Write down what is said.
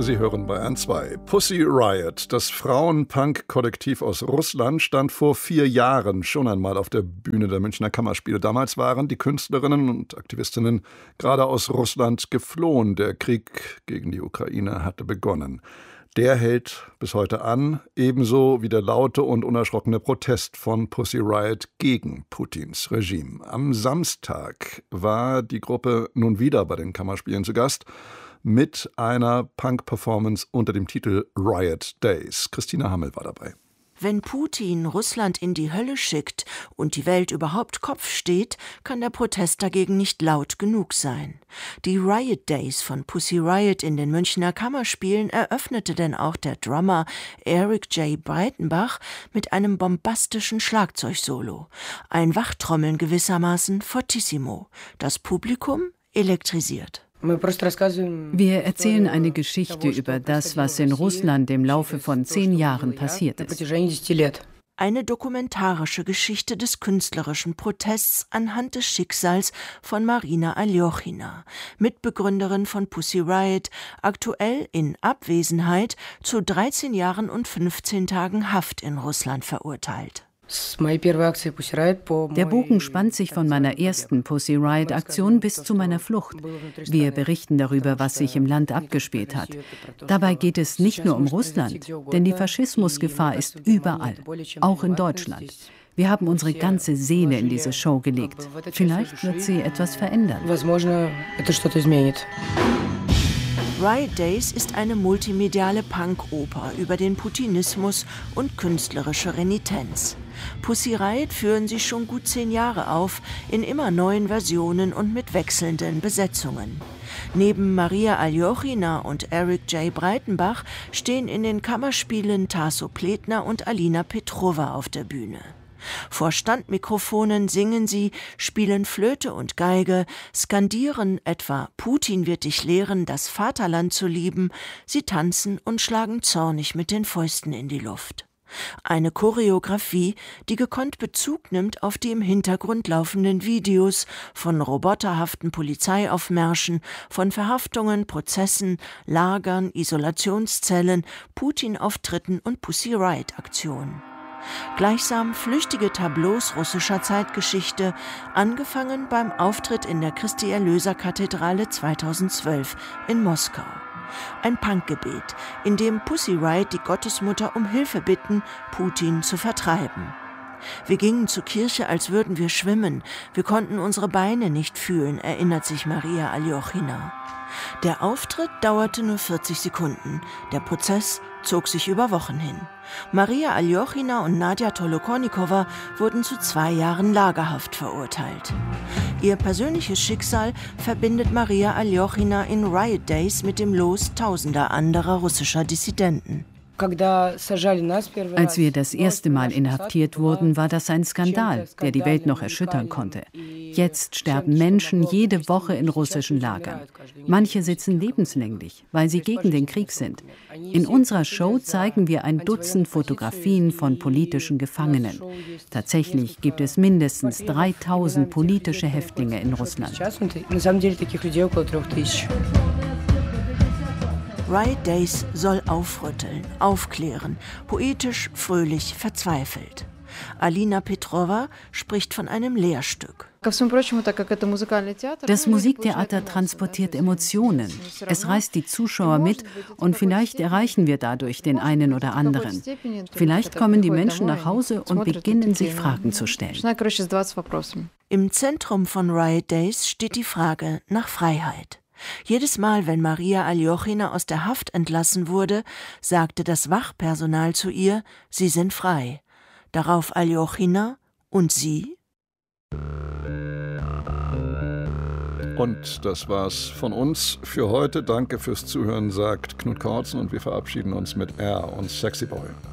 Sie hören Bayern 2. Pussy Riot, das Frauen-Punk-Kollektiv aus Russland, stand vor 4 Jahren schon einmal auf der Bühne der Münchner Kammerspiele. Damals waren die Künstlerinnen und Aktivistinnen gerade aus Russland geflohen. Der Krieg gegen die Ukraine hatte begonnen. Der hält bis heute an, ebenso wie der laute und unerschrockene Protest von Pussy Riot gegen Putins Regime. Am Samstag war die Gruppe nun wieder bei den Kammerspielen zu Gast mit einer Punk-Performance unter dem Titel Riot Days. Christina Hammel war dabei. Wenn Putin Russland in die Hölle schickt und die Welt überhaupt Kopf steht, kann der Protest dagegen nicht laut genug sein. Die Riot Days von Pussy Riot in den Münchner Kammerspielen eröffnete denn auch der Drummer Eric J. Breitenbach mit einem bombastischen Schlagzeugsolo. Ein Wachtrommeln gewissermaßen fortissimo. Das Publikum elektrisiert. Wir erzählen eine Geschichte über das, was in Russland im Laufe von 10 Jahren passiert ist. Eine dokumentarische Geschichte des künstlerischen Protests anhand des Schicksals von Marina Aljochina, Mitbegründerin von Pussy Riot, aktuell in Abwesenheit zu 13 Jahren und 15 Tagen Haft in Russland verurteilt. Der Bogen spannt sich von meiner ersten Pussy Riot-Aktion bis zu meiner Flucht. Wir berichten darüber, was sich im Land abgespielt hat. Dabei geht es nicht nur um Russland, denn die Faschismusgefahr ist überall, auch in Deutschland. Wir haben unsere ganze Seele in diese Show gelegt. Vielleicht wird sie etwas verändern. Riot Days ist eine multimediale Punk-Oper über den Putinismus und künstlerische Renitenz. Pussy Riot führen sie schon gut 10 Jahre auf, in immer neuen Versionen und mit wechselnden Besetzungen. Neben Maria Aljochina und Eric J. Breitenbach stehen in den Kammerspielen Tasso Pletner und Alina Petrova auf der Bühne. Vor Standmikrofonen singen sie, spielen Flöte und Geige, skandieren etwa »Putin wird dich lehren, das Vaterland zu lieben«, sie tanzen und schlagen zornig mit den Fäusten in die Luft. Eine Choreografie, die gekonnt Bezug nimmt auf die im Hintergrund laufenden Videos von roboterhaften Polizeiaufmärschen, von Verhaftungen, Prozessen, Lagern, Isolationszellen, Putin-Auftritten und Pussy Riot-Aktionen. Gleichsam flüchtige Tableaus russischer Zeitgeschichte, angefangen beim Auftritt in der Christi-Erlöser-Kathedrale 2012 in Moskau. Ein Punkgebet, in dem Pussy Riot die Gottesmutter um Hilfe bitten, Putin zu vertreiben. Wir gingen zur Kirche, als würden wir schwimmen. Wir konnten unsere Beine nicht fühlen, erinnert sich Maria Aljochina. Der Auftritt dauerte nur 40 Sekunden. Der Prozess zog sich über Wochen hin. Maria Aljochina und Nadja Tolokonnikova wurden zu 2 Jahren Lagerhaft verurteilt. Ihr persönliches Schicksal verbindet Maria Aljochina in Riot Days mit dem Los tausender anderer russischer Dissidenten. Als wir das erste Mal inhaftiert wurden, war das ein Skandal, der die Welt noch erschüttern konnte. Jetzt sterben Menschen jede Woche in russischen Lagern. Manche sitzen lebenslänglich, weil sie gegen den Krieg sind. In unserer Show zeigen wir ein Dutzend Fotografien von politischen Gefangenen. Tatsächlich gibt es mindestens 3000 politische Häftlinge in Russland. Riot Days soll aufrütteln, aufklären, poetisch, fröhlich, verzweifelt. Alina Petrova spricht von einem Lehrstück. Das Musiktheater transportiert Emotionen. Es reißt die Zuschauer mit und vielleicht erreichen wir dadurch den einen oder anderen. Vielleicht kommen die Menschen nach Hause und beginnen sich Fragen zu stellen. Im Zentrum von Riot Days steht die Frage nach Freiheit. Jedes Mal, wenn Maria Aljochina aus der Haft entlassen wurde, sagte das Wachpersonal zu ihr, sie sind frei. Darauf Aljochina: und Sie? Und das war's von uns für heute. Danke fürs Zuhören, sagt Knut Kautzen, und wir verabschieden uns mit R und Sexy Boy.